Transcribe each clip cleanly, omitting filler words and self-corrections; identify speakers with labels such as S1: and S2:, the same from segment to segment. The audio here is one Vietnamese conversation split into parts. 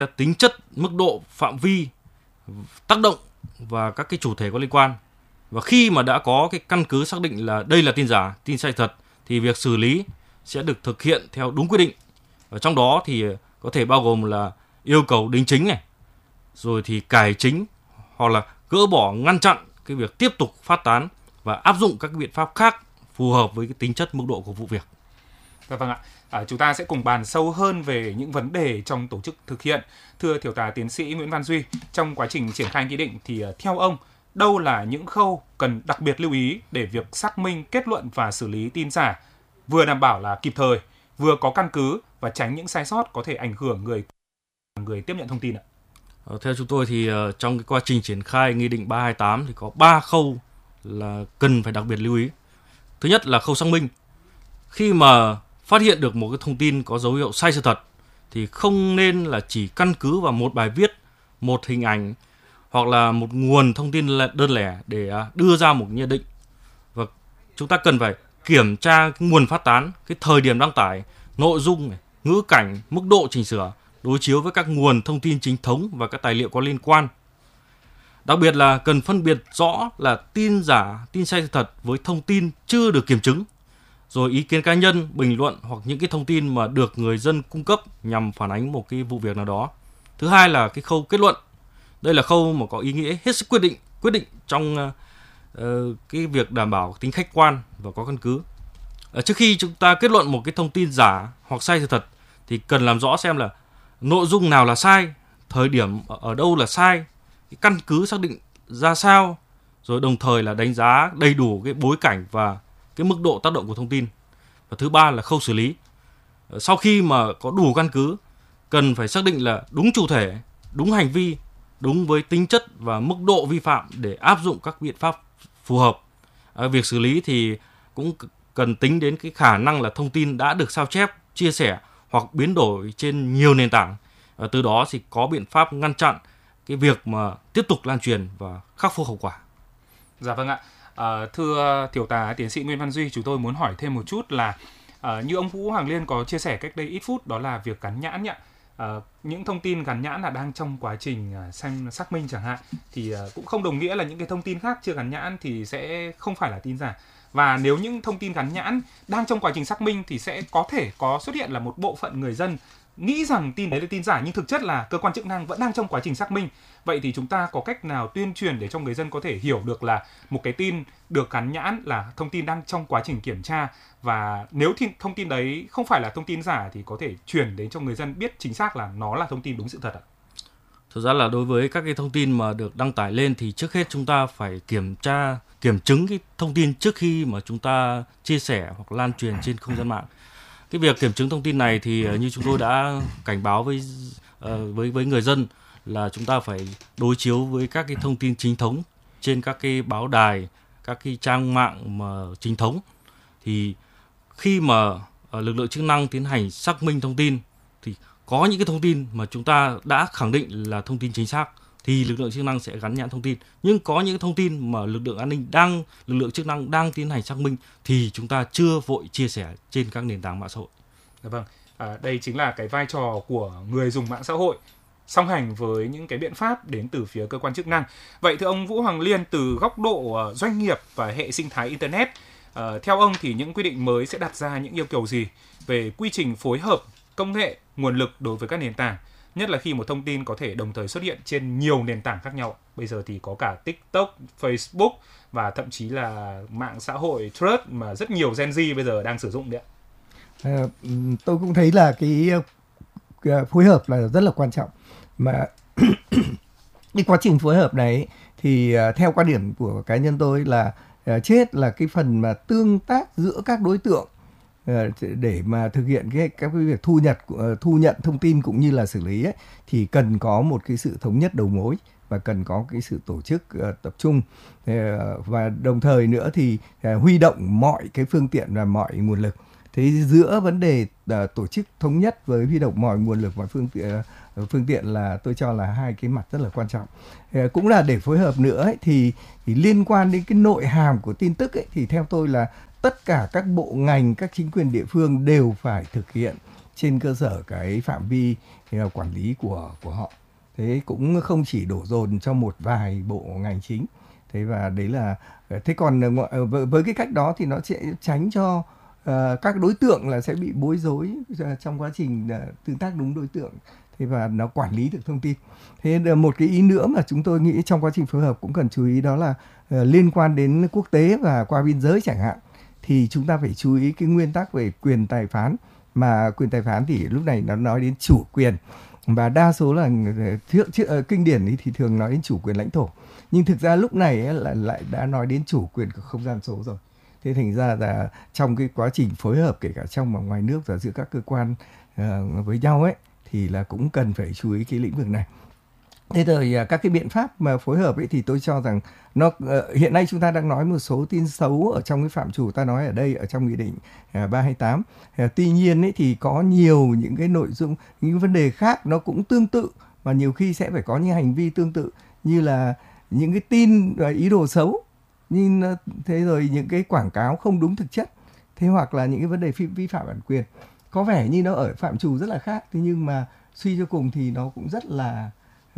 S1: tính chất, mức độ, phạm vi, tác động và các cái chủ thể có liên quan. Và khi mà đã có cái căn cứ xác định là đây là tin giả, tin sai thật thì việc xử lý sẽ được thực hiện theo đúng quy định. Ở trong đó thì có thể bao gồm là yêu cầu đính chính này, rồi thì cải chính hoặc là gỡ bỏ, ngăn chặn cái việc tiếp tục phát tán và áp dụng các biện pháp khác phù hợp với cái tính chất, mức độ của vụ việc.
S2: Dạ vâng ạ. Chúng ta sẽ cùng bàn sâu hơn về những vấn đề trong tổ chức thực hiện. Thưa Thiếu tá Tiến sĩ Nguyễn Văn Duy, trong quá trình triển khai nghị định thì theo ông, đâu là những khâu cần đặc biệt lưu ý để việc xác minh, kết luận và xử lý tin giả vừa đảm bảo là kịp thời, vừa có căn cứ và tránh những sai sót có thể ảnh hưởng người tiếp nhận thông tin ạ?
S1: Theo chúng tôi thì trong cái quá trình triển khai Nghị định 328 thì có 3 khâu là cần phải đặc biệt lưu ý. Thứ nhất là khâu xác minh. Khi mà phát hiện được một cái thông tin có dấu hiệu sai sự thật thì không nên là chỉ căn cứ vào một bài viết, một hình ảnh hoặc là một nguồn thông tin đơn lẻ để đưa ra một nhận định. Và chúng ta cần phải kiểm tra cái nguồn phát tán, cái thời điểm đăng tải, nội dung, ngữ cảnh, mức độ chỉnh sửa, đối chiếu với các nguồn thông tin chính thống và các tài liệu có liên quan. Đặc biệt là cần phân biệt rõ là tin giả, tin sai sự thật với thông tin chưa được kiểm chứng, rồi ý kiến cá nhân, bình luận hoặc những cái thông tin mà được người dân cung cấp nhằm phản ánh một cái vụ việc nào đó. Thứ hai là cái khâu kết luận. Đây là khâu mà có ý nghĩa hết sức quyết định trong cái việc đảm bảo tính khách quan và có căn cứ. Trước khi chúng ta kết luận một cái thông tin giả hoặc sai sự thật thì cần làm rõ xem là nội dung nào là sai, thời điểm ở đâu là sai, cái căn cứ xác định ra sao, rồi đồng thời là đánh giá đầy đủ cái bối cảnh và cái mức độ tác động của thông tin. Và thứ ba là khâu xử lý. Sau khi mà có đủ căn cứ, cần phải xác định là đúng chủ thể, đúng hành vi, đúng với tính chất và mức độ vi phạm để áp dụng các biện pháp phù hợp. Việc xử lý thì cũng cần tính đến cái khả năng là thông tin đã được sao chép, chia sẻ hoặc biến đổi trên nhiều nền tảng. Từ đó thì có biện pháp ngăn chặn cái việc mà tiếp tục lan truyền và khắc phục hậu quả.
S2: Dạ vâng ạ. Thưa Thiếu tá Tiến sĩ Nguyễn Văn Duy, chúng tôi muốn hỏi thêm một chút là như ông Vũ Hoàng Liên có chia sẻ cách đây ít phút, đó là việc gắn nhãn nhỉ? Những thông tin gắn nhãn là đang trong quá trình xác minh chẳng hạn, thì cũng không đồng nghĩa là những cái thông tin khác chưa gắn nhãn thì sẽ không phải là tin giả. Và nếu những thông tin gắn nhãn đang trong quá trình xác minh thì sẽ có thể có xuất hiện là một bộ phận người dân nghĩ rằng tin đấy là tin giả, nhưng thực chất là cơ quan chức năng vẫn đang trong quá trình xác minh. Vậy thì chúng ta có cách nào tuyên truyền để cho người dân có thể hiểu được là một cái tin được gắn nhãn là thông tin đang trong quá trình kiểm tra, và nếu thông tin đấy không phải là thông tin giả thì có thể truyền đến cho người dân biết chính xác là nó là thông tin đúng sự thật ạ?
S1: Thực ra là đối với các cái thông tin mà được đăng tải lên thì trước hết chúng ta phải kiểm chứng cái thông tin trước khi mà chúng ta chia sẻ hoặc lan truyền trên không gian mạng. Cái việc kiểm chứng thông tin này thì như chúng tôi đã cảnh báo với người dân là chúng ta phải đối chiếu với các cái thông tin chính thống trên các cái báo đài, các cái trang mạng mà chính thống. Thì khi mà lực lượng chức năng tiến hành xác minh thông tin thì có những cái thông tin mà chúng ta đã khẳng định là thông tin chính xác thì lực lượng chức năng sẽ gắn nhãn thông tin. Nhưng có những thông tin mà lực lượng chức năng đang tiến hành xác minh thì chúng ta chưa vội chia sẻ trên các nền tảng mạng xã hội.
S2: Dạ vâng, đây chính là cái vai trò của người dùng mạng xã hội song hành với những cái biện pháp đến từ phía cơ quan chức năng. Vậy thưa ông Vũ Hoàng Liên, từ góc độ doanh nghiệp và hệ sinh thái Internet, theo ông thì những quy định mới sẽ đặt ra những yêu cầu gì về quy trình phối hợp công nghệ, nguồn lực đối với các nền tảng, nhất là khi một thông tin có thể đồng thời xuất hiện trên nhiều nền tảng khác nhau? Bây giờ thì có cả TikTok, Facebook và thậm chí là mạng xã hội Threads mà rất nhiều Gen Z bây giờ đang sử dụng đấy ạ.
S3: Tôi cũng thấy là cái phối hợp là rất là quan trọng, mà cái quá trình phối hợp này thì theo quan điểm của cá nhân tôi là trước hết là cái phần mà tương tác giữa các đối tượng để mà thực hiện các cái việc thu nhận thông tin cũng như là xử lý ấy, thì cần có một cái sự thống nhất đầu mối và cần có cái sự tổ chức tập trung, và đồng thời nữa thì huy động mọi cái phương tiện và mọi nguồn lực. Thế giữa vấn đề tổ chức thống nhất với huy động mọi nguồn lực và phương tiện là tôi cho là hai cái mặt rất là quan trọng. Cũng là để phối hợp nữa ấy, thì liên quan đến cái nội hàm của tin tức ấy, thì theo tôi là tất cả các bộ ngành, các chính quyền địa phương đều phải thực hiện trên cơ sở cái phạm vi quản lý của họ. Thế cũng không chỉ đổ dồn cho một vài bộ ngành chính. Thế và đấy là thế còn với cái cách đó thì nó sẽ tránh cho các đối tượng là sẽ bị bối rối trong quá trình tương tác đúng đối tượng. Thế và nó quản lý được thông tin. Thế một cái ý nữa mà chúng tôi nghĩ trong quá trình phối hợp cũng cần chú ý đó là liên quan đến quốc tế và qua biên giới chẳng hạn, thì chúng ta phải chú ý cái nguyên tắc về quyền tài phán. Mà quyền tài phán thì lúc này nó nói đến chủ quyền, và đa số là kinh điển thì thường nói đến chủ quyền lãnh thổ, nhưng thực ra lúc này là lại đã nói đến chủ quyền của không gian số rồi. Thế thành ra là trong cái quá trình phối hợp kể cả trong và ngoài nước và giữa các cơ quan với nhau ấy, thì là cũng cần phải chú ý cái lĩnh vực này. Thế rồi các cái biện pháp mà phối hợp ấy thì tôi cho rằng nó hiện nay chúng ta đang nói một số tin xấu ở trong cái phạm trù ta nói ở đây ở trong nghị định 328. Tuy nhiên ấy thì có nhiều những cái nội dung, những vấn đề khác nó cũng tương tự, và nhiều khi sẽ phải có những hành vi tương tự như là những cái tin ý đồ xấu, nhưng thế rồi những cái quảng cáo không đúng thực chất, thế hoặc là những cái vấn đề vi phạm bản quyền. Có vẻ như nó ở phạm trù rất là khác, thế nhưng mà suy cho cùng thì nó cũng rất là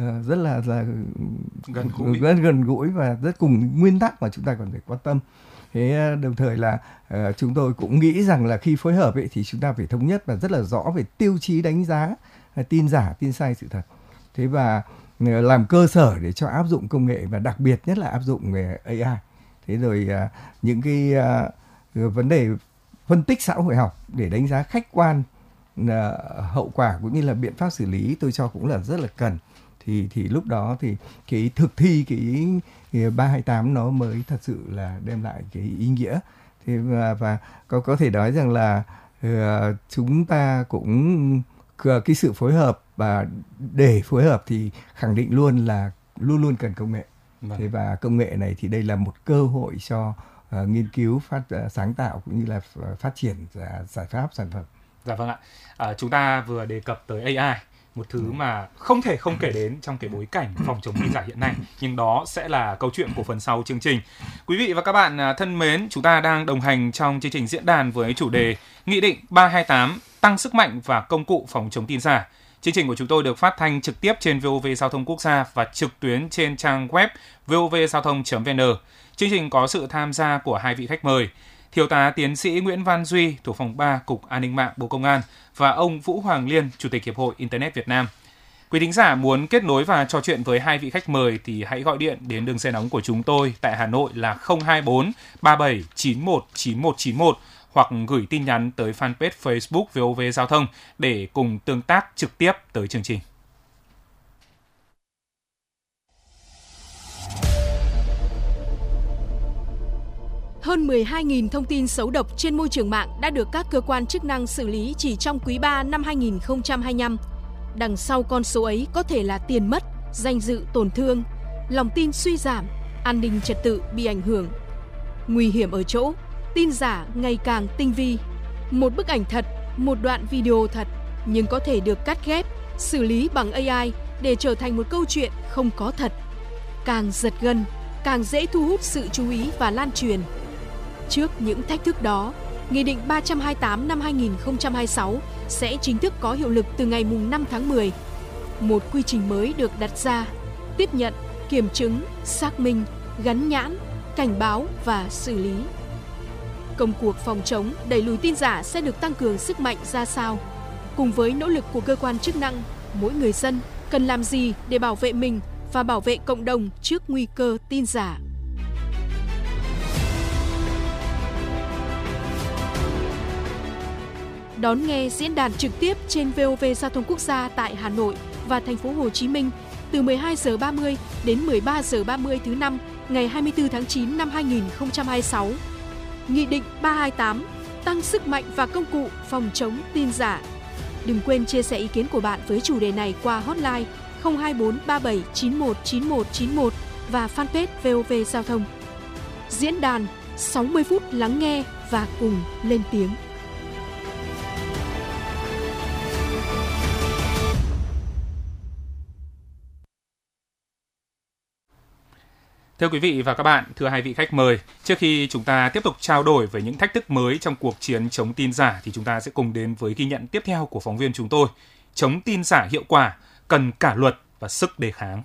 S3: gần gũi và rất cùng nguyên tắc mà chúng ta còn phải quan tâm. Thế đồng thời là chúng tôi cũng nghĩ rằng là khi phối hợp ấy, thì chúng ta phải thống nhất và rất là rõ về tiêu chí đánh giá tin giả, tin sai sự thật. Thế và làm cơ sở để cho áp dụng công nghệ, và đặc biệt nhất là áp dụng về AI. Thế rồi những cái vấn đề phân tích xã hội học để đánh giá khách quan hậu quả cũng như là biện pháp xử lý, tôi cho cũng là rất là cần. Thì lúc đó thì cái thực thi cái 328 nó mới thật sự là đem lại cái ý nghĩa. Thế và có thể nói rằng là chúng ta cũng cái sự phối hợp, và để phối hợp thì khẳng định luôn là luôn luôn cần công nghệ. Thế và công nghệ này thì đây là một cơ hội cho nghiên cứu, sáng tạo cũng như là phát triển giải pháp, sản phẩm.
S2: Dạ vâng ạ. Chúng ta vừa đề cập tới AI, một thứ mà không thể không kể đến trong cái bối cảnh phòng chống tin giả hiện nay, nhưng đó sẽ là câu chuyện của phần sau chương trình. Quý vị và các bạn thân mến, chúng ta đang đồng hành trong chương trình diễn đàn với chủ đề Nghị định 328 tăng sức mạnh và công cụ phòng chống tin giả. Chương trình của chúng tôi được phát thanh trực tiếp trên VOV Giao thông Quốc gia và trực tuyến trên trang web vovgiaothong.vn. Chương trình có sự tham gia của hai vị khách mời: Thiếu tá Tiến sĩ Nguyễn Văn Duy, Thủ phòng 3 Cục An ninh mạng Bộ Công an, và ông Vũ Hoàng Liên, Chủ tịch Hiệp hội Internet Việt Nam. Quý thính giả muốn kết nối và trò chuyện với hai vị khách mời thì hãy gọi điện đến đường dây nóng của chúng tôi tại Hà Nội là 024 37 91 9191 hoặc gửi tin nhắn tới fanpage Facebook VOV Giao thông để cùng tương tác trực tiếp tới chương trình.
S4: Hơn 12.000 thông tin xấu độc trên môi trường mạng đã được các cơ quan chức năng xử lý chỉ trong quý 3 năm 2025. Đằng sau con số ấy có thể là tiền mất, danh dự tổn thương, lòng tin suy giảm, an ninh trật tự bị ảnh hưởng. Nguy hiểm ở chỗ, tin giả ngày càng tinh vi. Một bức ảnh thật, một đoạn video thật, nhưng có thể được cắt ghép, xử lý bằng AI để trở thành một câu chuyện không có thật. Càng giật gân, càng dễ thu hút sự chú ý và lan truyền. Trước những thách thức đó, Nghị định 328 năm 2026 sẽ chính thức có hiệu lực từ ngày 5 tháng 10. Một quy trình mới được đặt ra: tiếp nhận, kiểm chứng, xác minh, gắn nhãn, cảnh báo và xử lý. Công cuộc phòng chống, đẩy lùi tin giả sẽ được tăng cường sức mạnh ra sao? Cùng với nỗ lực của cơ quan chức năng, mỗi người dân cần làm gì để bảo vệ mình và bảo vệ cộng đồng trước nguy cơ tin giả? Đón nghe diễn đàn trực tiếp trên VOV Giao thông Quốc gia tại Hà Nội và thành phố Hồ Chí Minh từ 12 giờ 30 đến 13 giờ 30 thứ năm ngày 24 tháng 9 năm 2026. Nghị định 328 tăng sức mạnh và công cụ phòng chống tin giả. Đừng quên chia sẻ ý kiến của bạn với chủ đề này qua hotline 024 37 91 91 91 và fanpage VOV Giao thông. Diễn đàn 60 phút lắng nghe và cùng lên tiếng.
S2: Thưa quý vị và các bạn, thưa hai vị khách mời, trước khi chúng ta tiếp tục trao đổi về những thách thức mới trong cuộc chiến chống tin giả thì chúng ta sẽ cùng đến với ghi nhận tiếp theo của phóng viên chúng tôi. Chống tin giả hiệu quả, cần cả luật và sức đề kháng.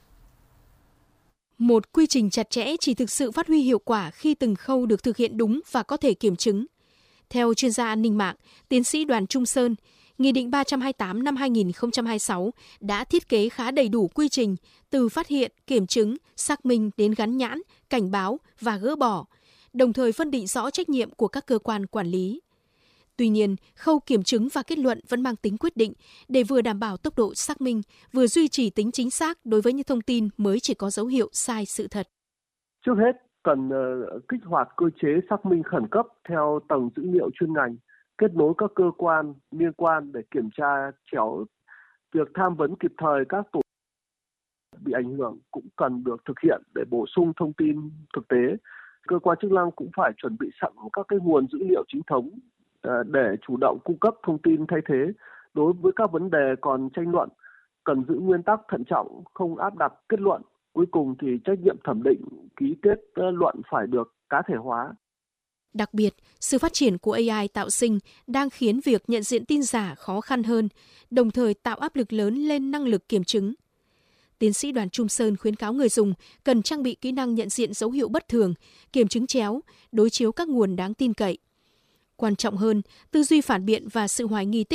S4: Một quy trình chặt chẽ chỉ thực sự phát huy hiệu quả khi từng khâu được thực hiện đúng và có thể kiểm chứng. Theo chuyên gia an ninh mạng, tiến sĩ Đoàn Trung Sơn, Nghị định 328 năm 2026 đã thiết kế khá đầy đủ quy trình từ phát hiện, kiểm chứng, xác minh đến gắn nhãn, cảnh báo và gỡ bỏ, đồng thời phân định rõ trách nhiệm của các cơ quan quản lý. Tuy nhiên, khâu kiểm chứng và kết luận vẫn mang tính quyết định để vừa đảm bảo tốc độ xác minh, vừa duy trì tính chính xác đối với những thông tin mới chỉ có dấu hiệu sai sự thật.
S5: Trước hết, cần kích hoạt cơ chế xác minh khẩn cấp theo tầng dữ liệu chuyên ngành, kết nối các cơ quan liên quan để kiểm tra chéo. Việc tham vấn kịp thời các tổ bị ảnh hưởng cũng cần được thực hiện để bổ sung thông tin thực tế. Cơ quan chức năng cũng phải chuẩn bị sẵn các cái nguồn dữ liệu chính thống để chủ động cung cấp thông tin thay thế. Đối với các vấn đề còn tranh luận, cần giữ nguyên tắc thận trọng, không áp đặt kết luận. Cuối cùng thì trách nhiệm thẩm định, ký kết luận phải được cá thể hóa.
S4: Đặc biệt, sự phát triển của AI tạo sinh đang khiến việc nhận diện tin giả khó khăn hơn, đồng thời tạo áp lực lớn lên năng lực kiểm chứng. Tiến sĩ Đoàn Trung Sơn khuyến cáo người dùng cần trang bị kỹ năng nhận diện dấu hiệu bất thường, kiểm chứng chéo, đối chiếu các nguồn đáng tin cậy. Quan trọng hơn, tư duy phản biện và sự hoài nghi tích